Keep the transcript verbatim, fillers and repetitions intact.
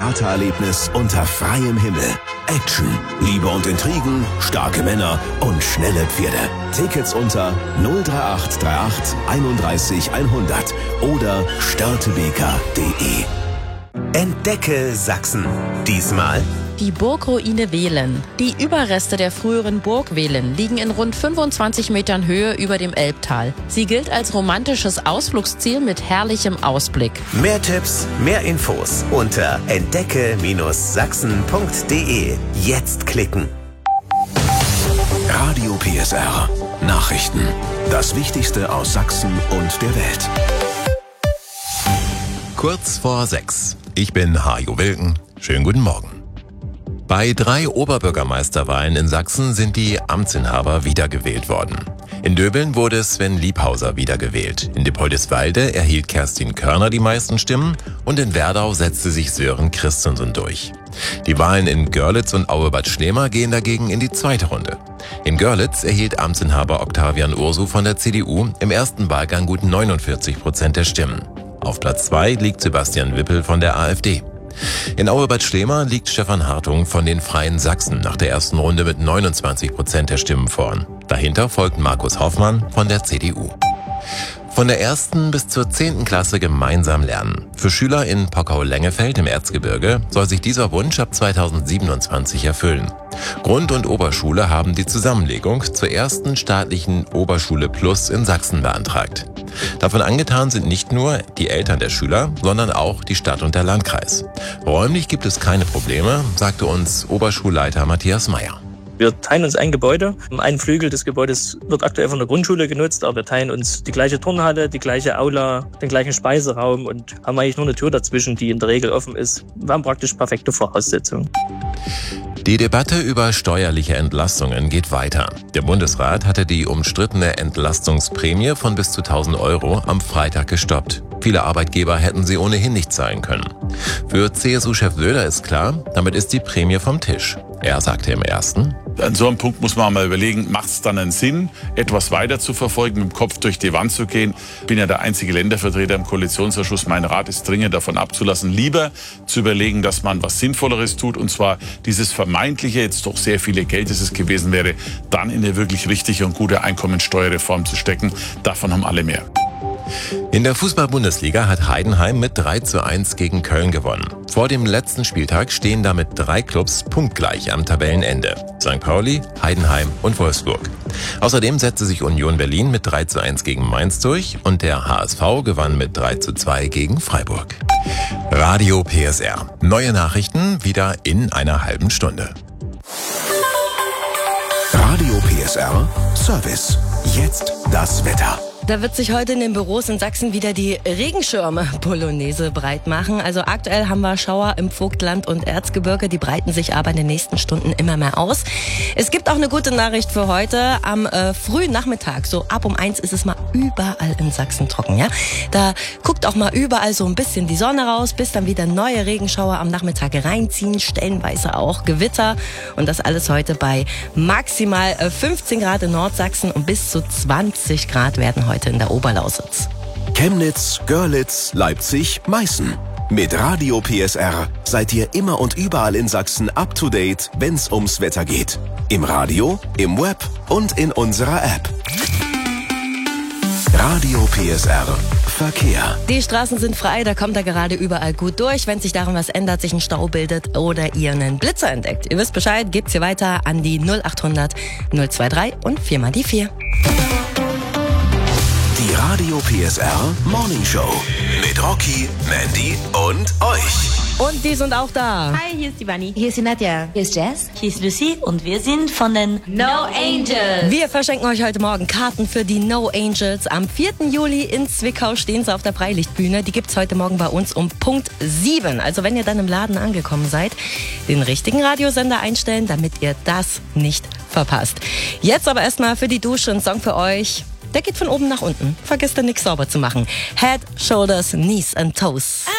Theatererlebnis unter freiem Himmel. Action, Liebe und Intrigen, starke Männer und schnelle Pferde. Tickets unter null drei acht drei acht einunddreißig hundert oder störtebeker punkt de. Entdecke Sachsen. Diesmal die Burgruine Wehlen. Die Überreste der früheren Burg Wehlen liegen in rund fünfundzwanzig Metern Höhe über dem Elbtal. Sie gilt als romantisches Ausflugsziel mit herrlichem Ausblick. Mehr Tipps, mehr Infos unter entdecke Sachsen punkt de. Jetzt klicken. Radio P S R. Nachrichten. Das Wichtigste aus Sachsen und der Welt. Kurz vor sechs. Ich bin Hajo Wilken. Schönen guten Morgen. Bei drei Oberbürgermeisterwahlen in Sachsen sind die Amtsinhaber wiedergewählt worden. In Döbeln wurde Sven Liebhauser wiedergewählt. In Dippoldiswalde erhielt Kerstin Körner die meisten Stimmen und in Werdau setzte sich Sören Christensen durch. Die Wahlen in Görlitz und Aue-Bad Schlema gehen dagegen in die zweite Runde. In Görlitz erhielt Amtsinhaber Octavian Ursu von der C D U im ersten Wahlgang gut neunundvierzig Prozent der Stimmen. Auf Platz zwei liegt Sebastian Wippel von der AfD. In Aue-Bad Schlema liegt Stefan Hartung von den Freien Sachsen nach der ersten Runde mit neunundzwanzig Prozent der Stimmen vorn. Dahinter folgt Markus Hoffmann von der C D U. Von der ersten bis zur zehnten Klasse gemeinsam lernen. Für Schüler in Pockau-Lengefeld im Erzgebirge soll sich dieser Wunsch ab zweitausendsiebenundzwanzig erfüllen. Grund- und Oberschule haben die Zusammenlegung zur ersten staatlichen Oberschule Plus in Sachsen beantragt. Davon angetan sind nicht nur die Eltern der Schüler, sondern auch die Stadt und der Landkreis. Räumlich gibt es keine Probleme, sagte uns Oberschulleiter Matthias Meyer. Wir teilen uns ein Gebäude. Ein Flügel des Gebäudes wird aktuell von der Grundschule genutzt, aber wir teilen uns die gleiche Turnhalle, die gleiche Aula, den gleichen Speiseraum und haben eigentlich nur eine Tür dazwischen, die in der Regel offen ist. Wir haben praktisch perfekte Voraussetzungen. Die Debatte über steuerliche Entlastungen geht weiter. Der Bundesrat hatte die umstrittene Entlastungsprämie von bis zu tausend Euro am Freitag gestoppt. Viele Arbeitgeber hätten sie ohnehin nicht zahlen können. Für C S U-Chef Söder ist klar, damit ist die Prämie vom Tisch. Er sagte im ersten: An so einem Punkt muss man mal überlegen, macht es dann einen Sinn, etwas weiter zu verfolgen, mit dem Kopf durch die Wand zu gehen? Ich bin ja der einzige Ländervertreter im Koalitionsausschuss. Mein Rat ist dringend davon abzulassen, lieber zu überlegen, dass man was Sinnvolleres tut, und zwar dieses vermeintliche, jetzt doch sehr viele Geld, das es gewesen wäre, dann in eine wirklich richtige und gute Einkommensteuerreform zu stecken. Davon haben alle mehr. In der Fußball-Bundesliga hat Heidenheim mit drei zu eins gegen Köln gewonnen. Vor dem letzten Spieltag stehen damit drei Clubs punktgleich am Tabellenende: Sankt Pauli, Heidenheim und Wolfsburg. Außerdem setzte sich Union Berlin mit drei zu eins gegen Mainz durch und der H S V gewann mit drei zu zwei gegen Freiburg. Radio P S R. Neue Nachrichten wieder in einer halben Stunde. Radio P S R Service. Jetzt das Wetter. Da wird sich heute in den Büros in Sachsen wieder die Regenschirme-Polonaise breit machen. Also aktuell haben wir Schauer im Vogtland und Erzgebirge. Die breiten sich aber in den nächsten Stunden immer mehr aus. Es gibt auch eine gute Nachricht für heute. Am äh, frühen Nachmittag, so ab um eins, ist es mal überall in Sachsen trocken. Ja? Da guckt auch mal überall so ein bisschen die Sonne raus, bis dann wieder neue Regenschauer am Nachmittag reinziehen. Stellenweise auch Gewitter. Und das alles heute bei maximal äh, fünfzehn Grad in Nordsachsen und bis zu zwanzig Grad werden heute in der Oberlausitz. Chemnitz, Görlitz, Leipzig, Meißen. Mit Radio P S R seid ihr immer und überall in Sachsen up to date, wenn's ums Wetter geht. Im Radio, im Web und in unserer App. Radio P S R Verkehr. Die Straßen sind frei, da kommt er gerade überall gut durch. Wenn sich daran was ändert, sich ein Stau bildet oder ihr einen Blitzer entdeckt. Ihr wisst Bescheid, gebt's hier weiter an die null achthundert null zweiundzwanzig und viermal die vier. Die Radio P S R Morning Show mit Rocky, Mandy und euch. Und die sind auch da. Hi, hier ist die Bunny. Hier ist die Nadja. Hier ist Jess. Hier ist Lucy und wir sind von den No Angels. Wir verschenken euch heute Morgen Karten für die No Angels. Am vierten Juli in Zwickau stehen sie auf der Freilichtbühne. Die gibt's heute Morgen bei uns um Punkt sieben. Also wenn ihr dann im Laden angekommen seid, den richtigen Radiosender einstellen, damit ihr das nicht verpasst. Jetzt aber erstmal für die Dusche ein Song für euch. Der geht von oben nach unten. Vergesst dann nichts sauber zu machen. Head, Shoulders, Knees and Toes.